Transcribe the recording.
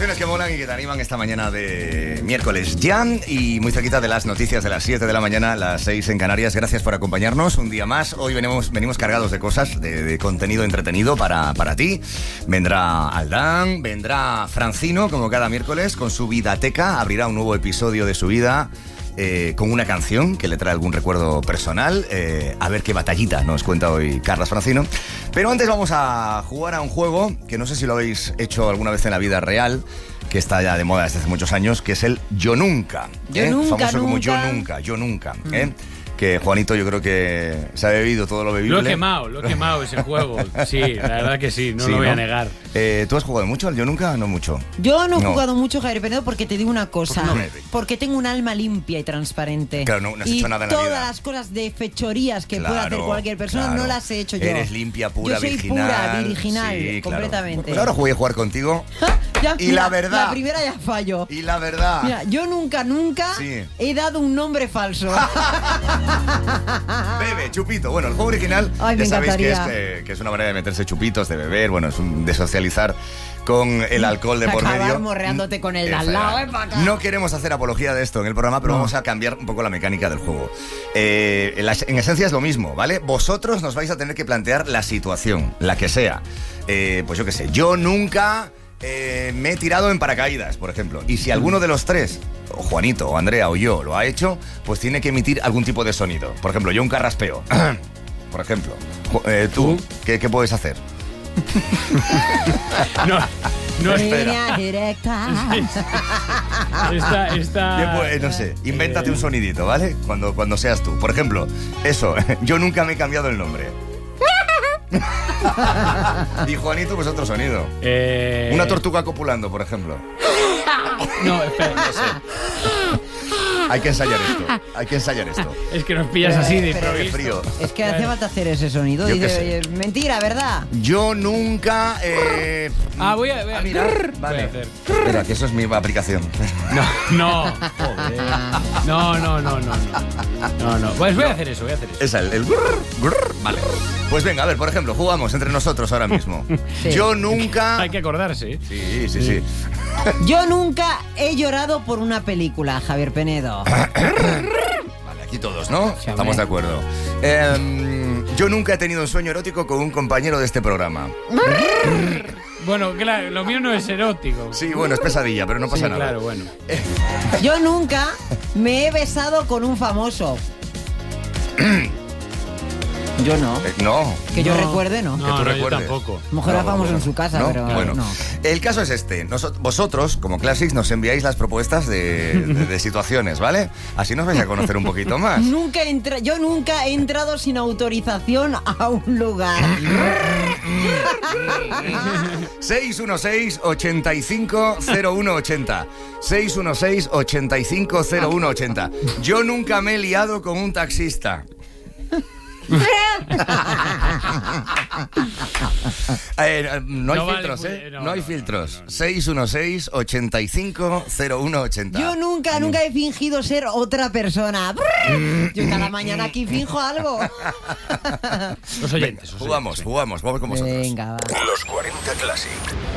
Canciones que molan y que te animan esta mañana de miércoles ya, y muy cerquita de las noticias de las 7 de la mañana, las 6 en Canarias. Gracias por acompañarnos un día más. Hoy venimos cargados de cosas, de contenido entretenido para ti. Vendrá Aldán, vendrá Francino, como cada miércoles, con su Vidateca. Abrirá un nuevo episodio de su vida con una canción que le trae algún recuerdo personal. A ver qué batallita nos cuenta hoy Carlas Francino. Pero antes vamos a jugar a un juego que no sé si lo habéis hecho alguna vez en la vida real, que está ya de moda desde hace muchos años, que es el Yo Nunca. Famoso como Yo Nunca. Que Juanito yo creo que se ha bebido todo lo bebible. Lo he quemado ese juego. Sí, la verdad que sí, no lo voy a negar. ¿Tú has jugado mucho al Yo Nunca? No mucho. Yo no he jugado mucho, Javier Penedo, porque te digo una cosa. ¿Por qué no? Porque tengo un alma limpia y transparente. Claro, no has hecho nada en la vida. Y todas las cosas de fechorías que puede hacer cualquier persona no las he hecho yo. Eres limpia, pura, yo soy virginal. pura, virginal, sí, completamente. Pues ahora voy a jugar contigo. Y la verdad. La primera ya fallo. Y la verdad. Mira, yo nunca he dado un nombre falso. Bebe, chupito. Bueno, el juego original, ya sabéis que es una manera de meterse chupitos, de beber, bueno, es de socializar con el alcohol de por medio. Acabar morreándote con el de al lado, No queremos hacer apología de esto en el programa, pero vamos a cambiar un poco la mecánica del juego. En esencia es lo mismo, ¿vale? Vosotros nos vais a tener que plantear la situación, la que sea. Pues yo qué sé, yo nunca me he tirado en paracaídas, por ejemplo. Y si alguno de los tres, o Juanito, o Andrea, o yo, lo ha hecho, pues tiene que emitir algún tipo de sonido. Por ejemplo, yo un carraspeo. Por ejemplo. ¿Tú? ¿Qué puedes hacer? No espera. Directa. No sé, invéntate un sonidito, ¿vale? Cuando seas tú. Por ejemplo, eso, yo nunca me he cambiado el nombre. Y Juanito, pues otro sonido. Una tortuga copulando, por ejemplo. No, espera. No sé. Hay que ensayar esto. Es que nos pillas así de Qué improviso. frío. Es que hace falta hacer ese sonido. Yo Dice, mentira, ¿verdad? Yo nunca... voy a mirar. Vale. Voy a hacer. Espera, que eso es mi aplicación. No. Joder. No. Pues voy a hacer eso. Esa, el grrr. Vale. Pues venga, a ver, por ejemplo, jugamos entre nosotros ahora mismo. Sí. Yo nunca... Hay que acordarse. Sí. Yo nunca he llorado por una película, Javier Penedo. Vale, aquí todos, ¿no? Sí, estamos de acuerdo. Yo nunca he tenido un sueño erótico con un compañero de este programa. Bueno, claro, lo mío no es erótico. Sí, bueno, es pesadilla, pero no pasa nada. Claro, bueno. Yo nunca me he besado con un famoso. Yo no. No. Que yo recuerde, no. Que tú No, yo recuerdes. tampoco. A lo mejor era famoso en su casa, ¿no? pero Bueno, no. el caso es este. Vosotros, como Classics, nos enviáis las propuestas de situaciones, ¿vale? Así nos vais a conocer un poquito más. Yo nunca he entrado sin autorización a un lugar. 616-850180. 616-850180. Yo nunca me he liado con un taxista. No hay filtros, ¿eh? No hay filtros. 616-850180. Yo nunca he fingido ser otra persona. Yo cada mañana aquí finjo algo. Los oyentes. Jugamos con vosotros. Venga, va. Los 40 Classic.